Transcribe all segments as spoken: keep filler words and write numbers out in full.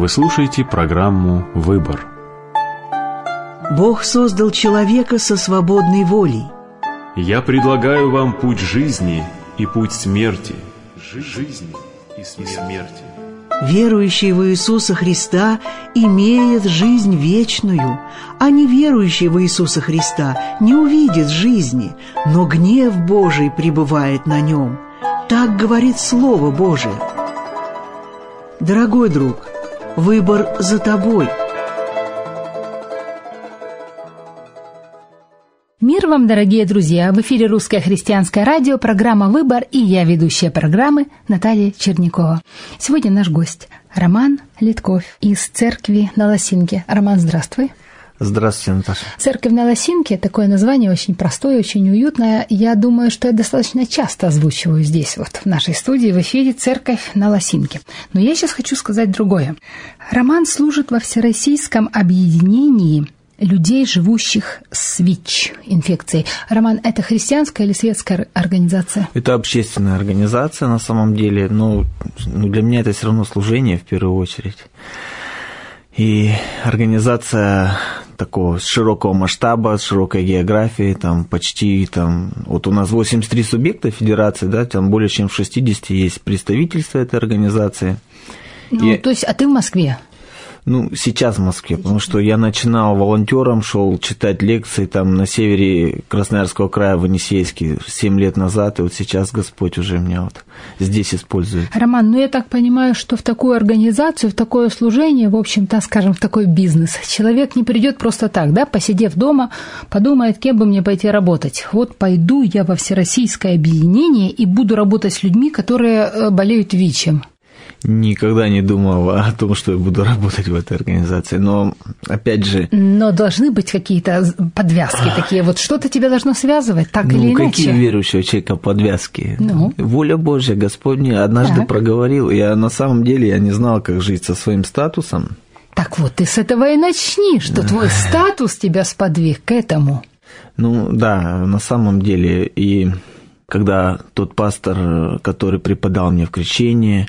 Вы слушаете программу «Выбор». Бог создал человека со свободной волей. Я предлагаю вам путь жизни и путь смерти. Жизни и смерти. Верующий в Иисуса Христа имеет жизнь вечную, а неверующий в Иисуса Христа не увидит жизни, но гнев Божий пребывает на нем. Так говорит Слово Божие. Дорогой друг, выбор за тобой. Мир вам, дорогие друзья! В эфире Русское христианское радио, программа «Выбор», и я, ведущая программы, Наталья Чернякова. Сегодня наш гость Роман Литков из церкви на Лосинке. Роман, здравствуй. Здравствуйте, Наташа. Церковь на Лосинке – такое название очень простое, очень уютное. Я думаю, что я достаточно часто озвучиваю здесь, вот в нашей студии, в эфире «Церковь на Лосинке». Но я сейчас хочу сказать другое. Роман служит во Всероссийском объединении людей, живущих с ВИЧ-инфекцией. Роман, это христианская или светская организация? Это общественная организация на самом деле, но ну, для меня это все равно служение в первую очередь. И организация такого широкого масштаба, с широкой географией, там почти, там, вот у нас восемьдесят три субъекта федерации, да, там более чем в шестидесяти есть представительства этой организации. Ну, И... то есть, а ты в Москве? Ну, сейчас в Москве, потому что я начинал волонтером, шел читать лекции там на севере Красноярского края, в Енисейске, семь лет назад, и вот сейчас Господь уже меня вот здесь использует. Роман, ну я так понимаю, что в такую организацию, в такое служение, в общем-то, скажем, в такой бизнес, человек не придет просто так, да, посидев дома, подумает, кем бы мне пойти работать. Вот пойду я во Всероссийское объединение и буду работать с людьми, которые болеют ВИЧем. Никогда не думал о том, что я буду работать в этой организации, но, опять же... Но должны быть какие-то подвязки такие, вот что-то тебя должно связывать, так ну, или иначе. Ну, какие верующего человека подвязки? Ну? Воля Божья, Господь мне однажды так. проговорил, я на самом деле я не знал, как жить со своим статусом. Так вот, ты с этого и начни, что твой статус тебя сподвиг к этому. Ну, да, на самом деле, и когда тот пастор, который преподал мне в крещении,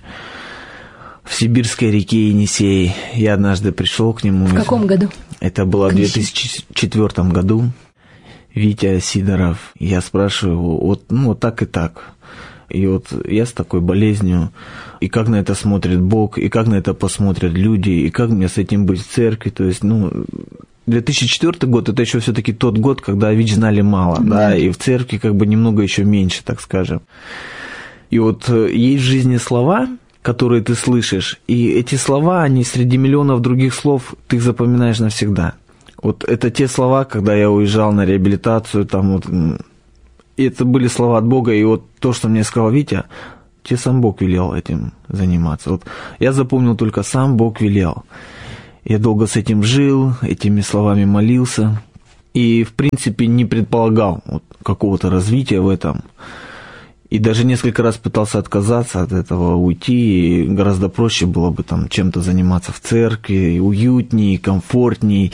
в Сибирской реке Енисей, я однажды пришел к нему. В каком году? Это было в две тысячи четвёртом году. Витя Сидоров. Я спрашиваю его, вот, ну, вот так и так. И вот я с такой болезнью, и как на это смотрит Бог, и как на это посмотрят люди, и как мне с этим быть в церкви. То есть, ну, две тысячи четвёртый год, это еще все-таки тот год, когда ВИЧ знали мало, да. да, и в церкви как бы немного еще меньше, так скажем. И вот есть в жизни слова, которые ты слышишь, и эти слова, они среди миллионов других слов, ты их запоминаешь навсегда. Вот это те слова, когда я уезжал на реабилитацию, там вот, и это были слова от Бога, и вот то, что мне сказал Витя, тебе сам Бог велел этим заниматься. Вот я запомнил только сам Бог велел. Я долго с этим жил, этими словами молился, и, в принципе, не предполагал вот какого-то развития в этом. И даже несколько раз пытался отказаться от этого, уйти, и гораздо проще было бы там чем-то заниматься в церкви, уютней, комфортней.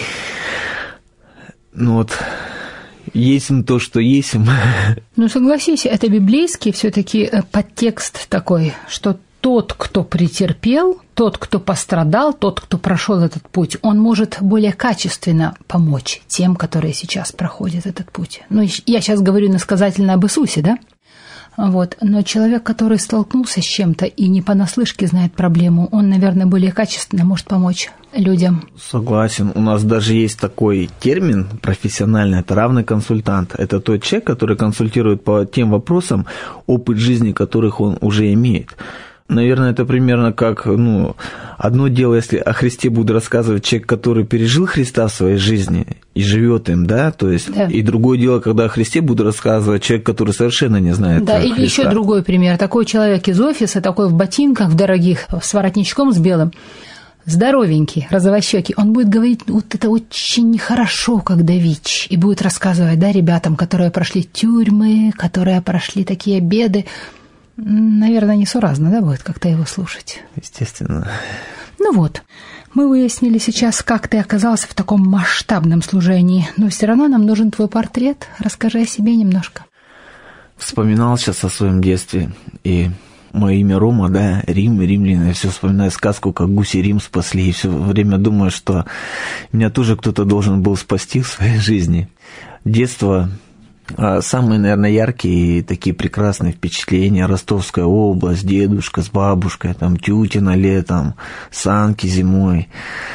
Ну вот, есть то, что есть. Ну, согласись, это библейский все-таки подтекст такой, что тот, кто претерпел, тот, кто пострадал, тот, кто прошел этот путь, он может более качественно помочь тем, которые сейчас проходят этот путь. Ну, я сейчас говорю иносказательно об Иисусе, да? Вот. Но человек, который столкнулся с чем-то и не понаслышке знает проблему, он, наверное, более качественно может помочь людям. Согласен. У нас даже есть такой термин профессиональный, это равный консультант. Это тот человек, который консультирует по тем вопросам, опыт жизни которых он уже имеет. Наверное, это примерно как, ну, одно дело, если о Христе будет рассказывать человек, который пережил Христа в своей жизни и живет им, да, то есть, да. И другое дело, когда о Христе будет рассказывать человек, который совершенно не знает да, Христа. Или еще другой пример. Такой человек из офиса, такой в ботинках, в дорогих, с воротничком с белым, здоровенький, розовощёкий, он будет говорить, вот это очень нехорошо, когда ВИЧ, и будет рассказывать, да, ребятам, которые прошли тюрьмы, которые прошли такие беды. Наверное, несуразно, да, будет как-то его слушать? Естественно. Ну вот, мы выяснили сейчас, как ты оказался в таком масштабном служении, но все равно нам нужен твой портрет. Расскажи о себе немножко. Вспоминал сейчас о своем детстве, и Мое имя Рома, да, Рим, римляне. Я все вспоминаю сказку, как гуси Рим спасли. И все время думаю, что меня тоже кто-то должен был спасти в своей жизни. Детство, самые, наверное, яркие и такие прекрасные впечатления. Ростовская область, дедушка с бабушкой, там, тютина летом, санки зимой.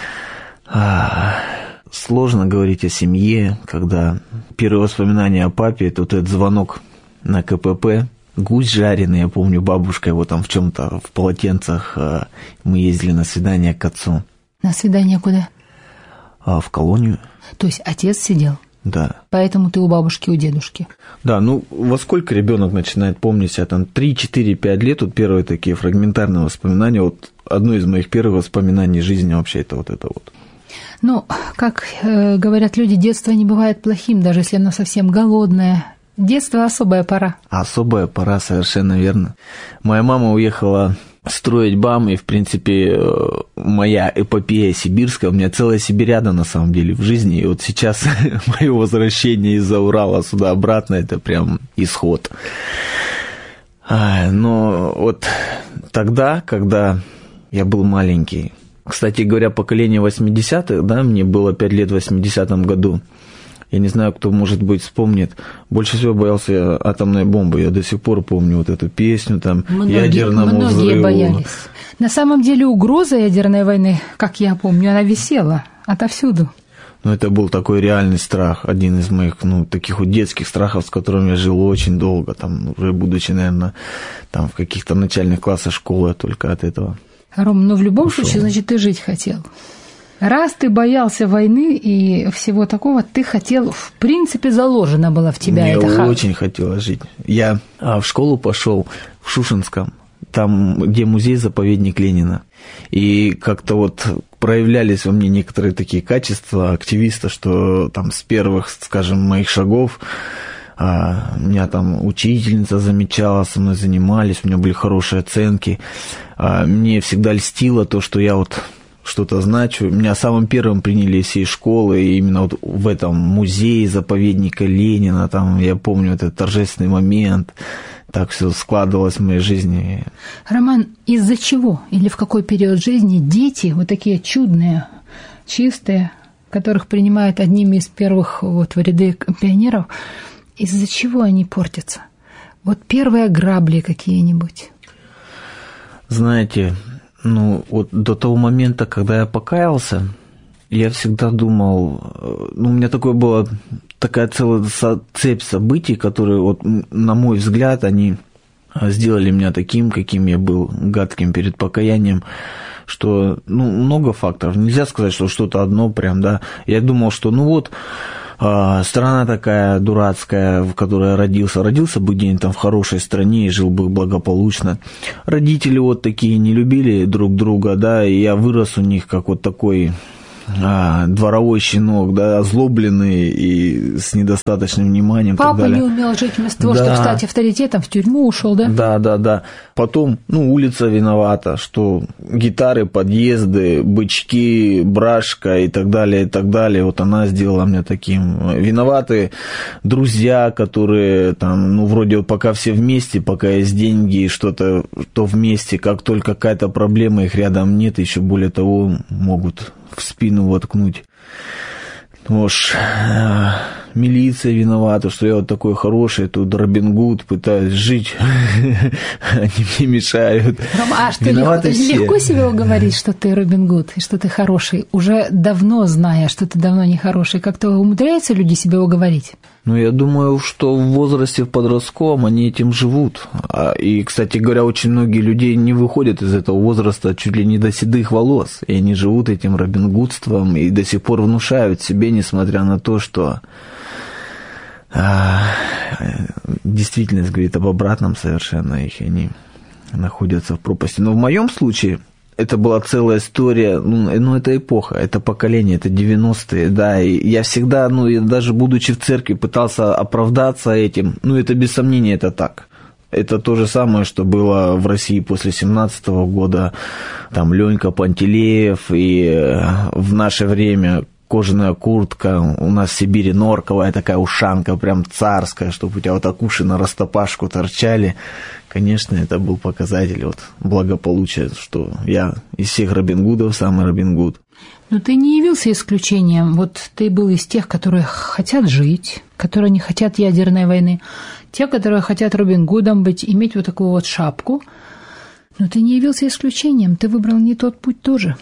Сложно говорить о семье, когда первые воспоминания о папе – это вот этот звонок на ка пэ пэ, гусь жареный, я помню, бабушка его там в чем-то, в полотенцах, мы ездили на свидание к отцу. На свидание куда? В колонию. То есть отец сидел? Да. Поэтому ты у бабушки, у дедушки? Да, ну во сколько ребенок начинает помнить себя, там три, четыре, пять лет, вот первые такие фрагментарные воспоминания, вот одно из моих первых воспоминаний жизни вообще это вот это вот. Ну, как э, говорят люди, детство не бывает плохим, даже если оно совсем голодное. Детство – особая пора. Особая пора, совершенно верно. Моя мама уехала строить БАМ, и, в принципе, моя эпопея сибирская, у меня целая сибиряда, на самом деле, в жизни, и вот сейчас мое возвращение из-за Урала сюда-обратно – это прям исход. Но вот тогда, когда я был маленький, кстати говоря, поколение восьмидесятых, да, мне было пять лет в восьмидесятом году. Я не знаю, кто, может быть, вспомнит. Больше всего боялся я атомной бомбы. Я до сих пор помню вот эту песню, там, многие, ядерному многие взрыву. Многие боялись. На самом деле угроза ядерной войны, как я помню, она висела отовсюду. Ну, это был такой реальный страх, один из моих, ну, таких вот детских страхов, с которым я жил очень долго, там, уже будучи, наверное, там, в каких-то начальных классах школы, только от этого. Ром, ну в любом ушел. случае, значит, ты жить хотел. Раз ты боялся войны и всего такого, ты хотел, в принципе, заложено было в тебя Мне это. Мне очень хотелось жить. Я в школу пошел в Шушинском, там, где музей-заповедник Ленина. И как-то вот проявлялись во мне некоторые такие качества активиста, что там с первых, скажем, моих шагов А, меня там учительница замечала, со мной занимались, у меня были хорошие оценки. А, мне всегда льстило то, что я вот что-то значу. Меня самым первым приняли всей школы, и именно вот в этом музее заповедника Ленина, там, я помню этот торжественный момент, так все складывалось в моей жизни. Роман, из-за чего или в какой период жизни дети, вот такие чудные, чистые, которых принимают одними из первых вот в ряды пионеров, из-за чего они портятся? Вот первые грабли какие-нибудь. Знаете, ну вот до того момента, когда я покаялся, я всегда думал, ну у меня такое было, такая целая цепь событий, которые вот, на мой взгляд, они сделали меня таким, каким я был, гадким перед покаянием, что, ну, много факторов. Нельзя сказать, что что-то одно прям, да. Я думал, что, ну вот, страна такая дурацкая, в которой я родился. Родился бы где-нибудь там в хорошей стране и жил бы благополучно. Родители вот такие не любили друг друга, да, и я вырос у них как вот такой а, дворовой щенок, да, озлобленный и с недостаточным вниманием. Папа так далее. не умел жить вместо того, да. чтобы стать авторитетом, в тюрьму ушел, да? Да, да, да. Потом, ну, улица виновата, что гитары, подъезды, бычки, брашка и так далее, и так далее. Вот она сделала меня таким. Виноваты друзья, которые там, ну, вроде вот пока все вместе, пока есть деньги и что-то, то вместе, как только какая-то проблема, их рядом нет, еще более того, могут в спину воткнуть. Ну уж, милиция виновата, что я вот такой хороший, тут Робин Гуд, пытаюсь жить, они мне мешают. Рома, а что, виноваты легко, все. легко себе уговорить, что ты Робин Гуд, и что ты хороший, уже давно зная, что ты давно не хороший, как-то умудряются люди себя уговорить? Ну, я думаю, что в возрасте в подростковом они этим живут. И, кстати говоря, очень многие люди не выходят из этого возраста чуть ли не до седых волос. И они живут этим робингудством и до сих пор внушают себе, несмотря на то, что а, действительность говорит об обратном совершенно их, и они находятся в пропасти. Но в моем случае это была целая история, ну, ну, это эпоха, это поколение, это девяностые, да, и я всегда, ну, и даже будучи в церкви, пытался оправдаться этим, ну, это без сомнения, это так. Это то же самое, что было в России после семнадцатого года, там, Ленька Пантелеев, и в наше время кожаная куртка, у нас в Сибири норковая такая ушанка, прям царская, чтобы у тебя вот так уши нарастопашку торчали. Конечно, это был показатель вот благополучия, что я из всех Робин Гудов самый Робин Гуд. Но ты не явился исключением. Вот ты был из тех, которые хотят жить, которые не хотят ядерной войны, те, которые хотят Робин Гудом быть, иметь вот такую вот шапку. Но ты не явился исключением, ты выбрал не тот путь тоже.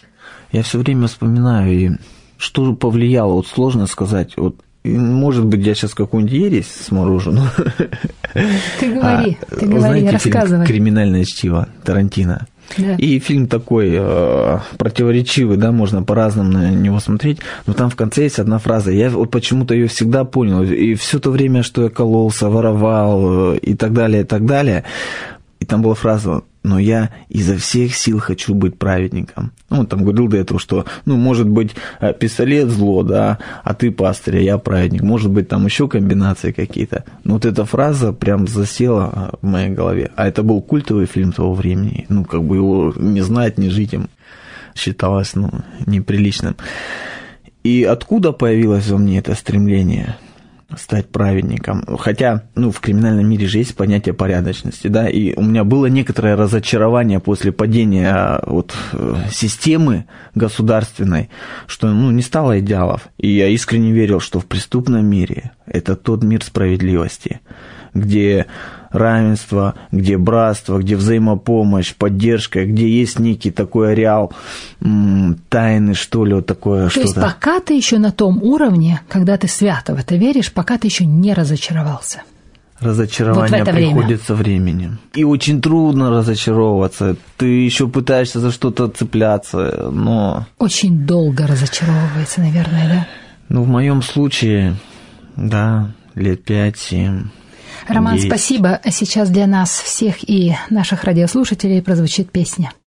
Я все время вспоминаю, и что повлияло, вот сложно сказать, вот, может быть, я сейчас какую-нибудь ересь сморожу, но... Ты говори, а, ты говори, знаете, рассказывай. Фильм «Криминальное чтиво» Тарантино. Да. И фильм такой э, противоречивый, да, можно по-разному на него смотреть, но там в конце есть одна фраза, я вот почему-то ее всегда понял, и все то время, что я кололся, воровал и так далее, и так далее, и там была фраза: но я изо всех сил хочу быть праведником. Ну, он там говорил до этого, что, ну, может быть, пистолет зло, да, а ты пастырь, а я праведник. Может быть, там еще комбинации какие-то. Но вот эта фраза прям засела в моей голове. А это был культовый фильм того времени. Ну, как бы его не знать, не жить им считалось, ну, неприличным. И откуда появилось во мне это стремление стать праведником? Хотя, ну, в криминальном мире же есть понятие порядочности, да, и у меня было некоторое разочарование после падения вот системы государственной, что, ну, не стало идеалов. И я искренне верил, что в преступном мире это тот мир справедливости, где равенство, где братство, где взаимопомощь, поддержка, где есть некий такой ареал м, тайны, что ли, вот такое То что-то. То есть пока ты еще на том уровне, когда ты свято в это веришь, пока ты еще не разочаровался. Разочарование вот приходится время. временем. И очень трудно разочаровываться. Ты еще пытаешься за что-то цепляться, но... Очень долго разочаровывается, наверное, да? Ну, в моем случае, да, лет пять-семь. Роман, есть. Спасибо. А сейчас для нас всех и наших радиослушателей прозвучит песня.